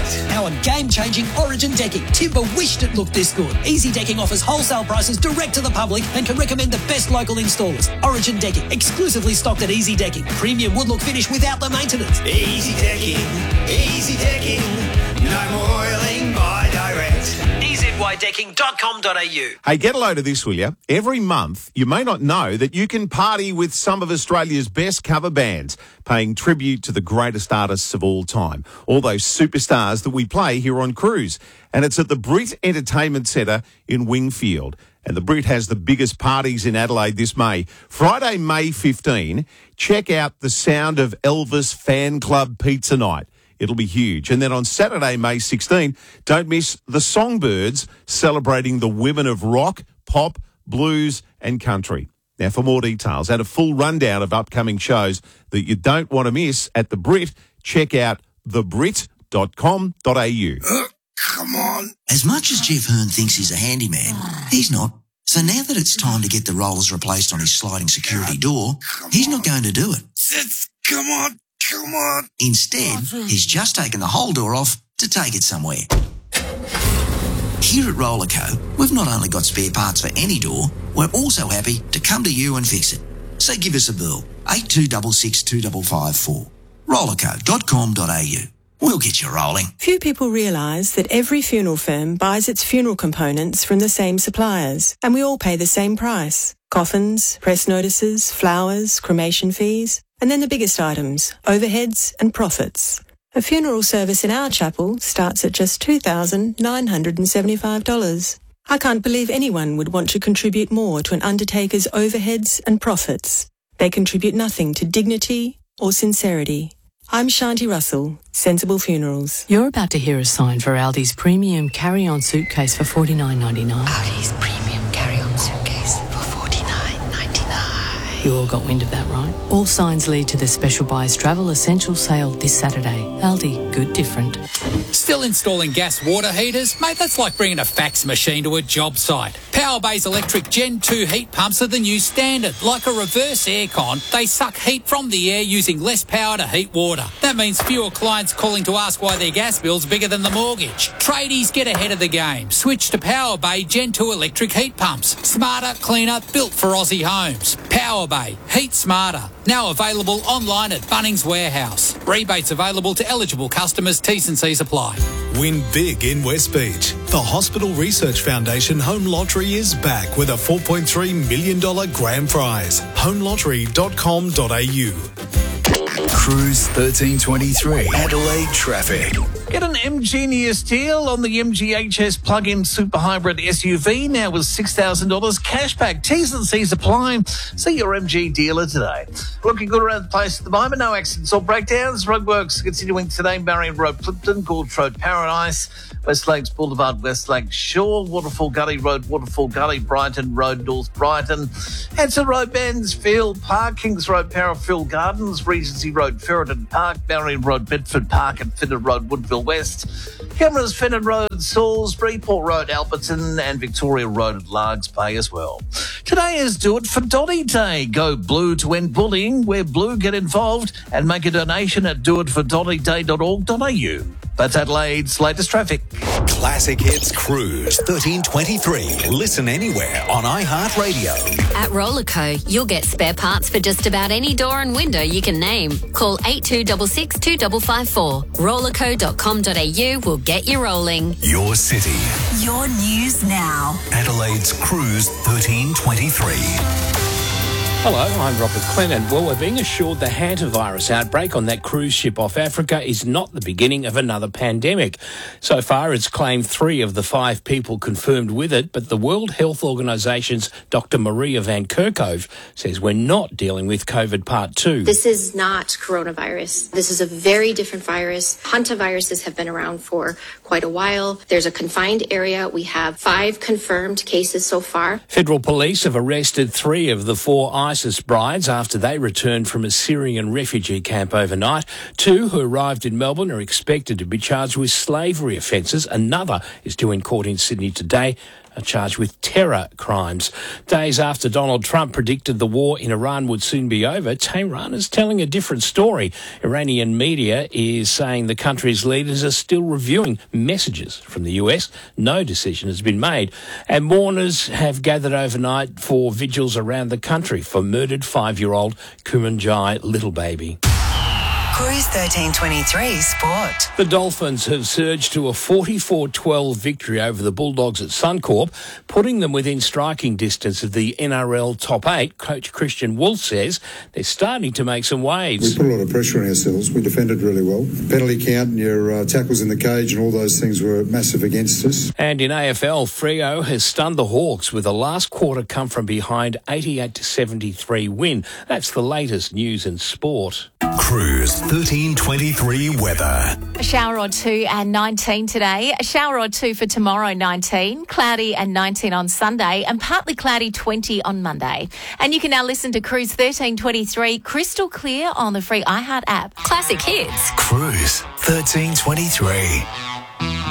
Our game-changing Origin decking. Timber wished it looked this good. Easy Decking offers wholesale prices direct to the public and can recommend the best local installers. Origin Decking, exclusively stocked at Easy Decking. Premium wood look finish without the maintenance. Easy Decking, no more oiling by direct. EZYDecking.com.au. Hey, get a load of this, will you? Every month, you may not know that you can party with some of Australia's best cover bands, paying tribute to the greatest artists of all time, all those superstars that we play here on Cruise. And it's at the Brit Entertainment Centre in Wingfield. And the Brit has the biggest parties in Adelaide this May. Friday, May 15, check out the Sound of Elvis Fan Club Pizza Night. It'll be huge. And then on Saturday, May 16, don't miss the Songbirds celebrating the women of rock, pop, blues and country. Now, for more details and a full rundown of upcoming shows that you don't want to miss at the Brit, check out thebrit.com.au. Come on. As much as Jeff Hearn thinks he's a handyman, he's not. So now that it's time to get the rollers replaced on his sliding security door, he's not going to do it. Come on. Instead, he's just taken the whole door off to take it somewhere. Here at Rollerco, we've not only got spare parts for any door, we're also happy to come to you and fix it. So give us a bill, 8266 2554. Rollerco.com.au. We'll get you rolling. Few people realise that every funeral firm buys its funeral components from the same suppliers, and we all pay the same price. Coffins, press notices, flowers, cremation fees, and then the biggest items, overheads and profits. A funeral service in our chapel starts at just $2,975. I can't believe anyone would want to contribute more to an undertaker's overheads and profits. They contribute nothing to dignity or sincerity. I'm Shanti Russell, Sensible Funerals. You're about to hear a sign for Aldi's premium carry-on suitcase for $49.99. Aldi's premium carry-on suitcase for $49.99. You all got wind of that, right? All signs lead to the Special Buys Travel Essential Sale this Saturday. Aldi, good different. Still installing gas water heaters? Mate, that's like bringing a fax machine to a job site. Powerbay's electric Gen 2 heat pumps are the new standard. Like a reverse aircon, they suck heat from the air using less power to heat water. That means fewer clients calling to ask why their gas bill's bigger than the mortgage. Tradies, get ahead of the game. Switch to Powerbay Gen 2 electric heat pumps. Smarter, cleaner, built for Aussie homes. Powerbay, heat smarter. Now available online at Bunnings Warehouse. Rebates available to eligible customers. T's and C's apply. Win big in West Beach. The Hospital Research Foundation Home Lottery is back with a $4.3 million grand prize. homelottery.com.au. Cruise 1323. Adelaide traffic. Get an MGenius deal on the MGHS plug-in super hybrid SUV now with $6,000 cashback. T's and C's apply. See your MG dealer today. Looking good around the place at the moment. No accidents or breakdowns. Roadworks continuing today. Marion Road, Plimpton, Gorge Road, Paradise, West Lakes Boulevard, West Lake Shore, Waterfall Gully Road, Waterfall Gully, Brighton Road, North Brighton, Hanson Road, Mansfield Park, Kings Road, Parafield Gardens, Regency Road, Ferreton Park, Marion Road, Bedford Park and Finnan Road, Woodville West, Cameras, Finnan Road, Salisbury, Port Road, Alberton and Victoria Road at Largs Bay as well. Today is Do It for Dotty Day. Go blue to end bullying. Wear blue, get involved and make a donation at doitfordottyday.org.au. That's Adelaide's latest traffic. Classic Hits Cruise 1323. Listen anywhere on iHeartRadio. At Rollerco, you'll get spare parts for just about any door and window you can name. Call 8266 2554. Rollerco.com.au will get you rolling. Your city. Your news now. Adelaide's Cruise 1323. Hello, I'm Robert Clennon. Well, we're being assured the hantavirus outbreak on that cruise ship off Africa is not the beginning of another pandemic. So far, it's claimed 3 of the 5 people confirmed with it, but the World Health Organisation's Dr. Maria Van Kerkhove says we're not dealing with COVID Part 2. This is not coronavirus. This is a very different virus. Hantaviruses have been around for quite a while. There's a confined area. We have 5 confirmed cases so far. Federal police have arrested 3 of the 4 ISIS brides after they returned from a Syrian refugee camp overnight. 2 who arrived in Melbourne are expected to be charged with slavery offences. Another is due in court in Sydney today. charged with terror crimes. Days after Donald Trump predicted the war in Iran would soon be over, Tehran is telling a different story. Iranian media is saying the country's leaders are still reviewing messages from the US. No decision has been made. And mourners have gathered overnight for vigils around the country for murdered 5-year-old Kumanjai little baby. Cruise 1323 Sport. The Dolphins have surged to a 44-12 victory over the Bulldogs at Suncorp, putting them within striking distance of the NRL top 8. Coach Christian Wolf says they're starting to make some waves. We put a lot of pressure on ourselves. We defended really well. Penalty count and your tackles in the cage and all those things were massive against us. And in AFL, Freo has stunned the Hawks with a last quarter come from behind 88-73 win. That's the latest news in sport. Cruise 1323 weather. A shower or two and 19 today. A shower or two for tomorrow, 19. Cloudy and 19 on Sunday and partly cloudy, 20 on Monday. And you can now listen to Cruise 1323 crystal clear on the free iHeart app. Classic hits. Cruise 1323.